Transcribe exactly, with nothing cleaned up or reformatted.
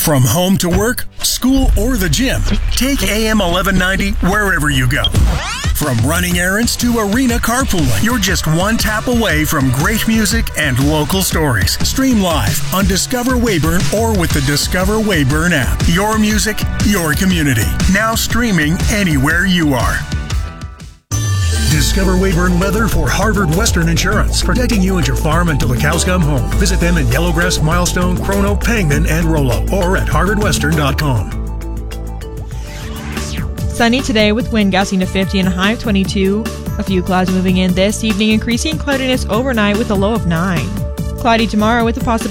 From home to work, school, or the gym, take A M eleven ninety wherever you go. From running errands to arena carpooling, you're just one tap away from great music and local stories. Stream live on Discover Weyburn or with the Discover Weyburn app. Your music, your community. Now streaming anywhere you are. Discover Weyburn Leather for Harvard Western Insurance, protecting you and your farm until the cows come home. Visit them in Yellowgrass, Milestone, Chrono, Pangman, and Rollo, or at harvard western dot com. Sunny today with wind gusting to fifty and a high of twenty-two. A few clouds moving in this evening, increasing cloudiness overnight with a low of nine. Cloudy tomorrow with a possibility